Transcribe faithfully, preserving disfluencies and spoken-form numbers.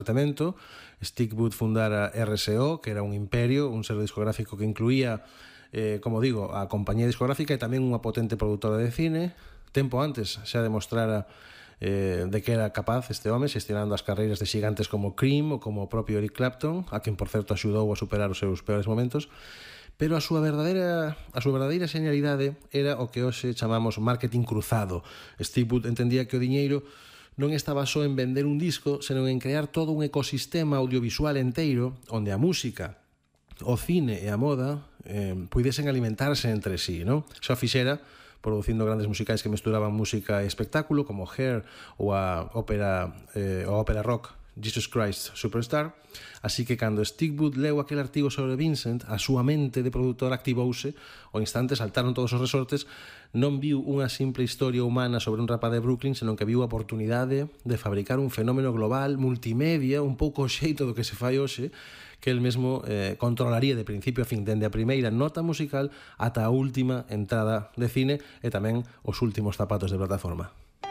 departamento. Stickwood fundara R S O, que era un imperio, un selo discográfico que incluía, eh, como digo, a compañía discográfica e tamén unha potente produtora de cine. Tempo antes xa demostrara eh, de que era capaz este home, xestionando as carreiras de xigantes como Cream ou como o propio Eric Clapton, a quen, por certo, axudou a superar os seus peores momentos. Pero a súa verdadeira a súa verdadeira señalidade era o que hoxe chamamos marketing cruzado. Stickwood entendía que o diñeiro non estaba só en vender un disco, senón en crear todo un ecosistema audiovisual enteiro onde a música, o cine e a moda eh, puidesen alimentarse entre sí, non? Xa fixera producindo grandes musicais que mesturaban música e espectáculo, como Hair ou a ópera, eh, a ópera rock Jesus Christ Superstar. Así que cando Stickwood leu aquel artigo sobre Vincent, a súa mente de produtor activouse, ao instante saltaron todos os resortes. Non viu unha simple historia humana sobre un rapaz de Brooklyn, senón que viu a oportunidade de fabricar un fenómeno global, multimedia, un pouco o xeito do que se fai hoxe, que el mesmo eh, controlaría de principio a fin, dende a primeira nota musical ata a última entrada de cine e tamén os últimos zapatos de plataforma.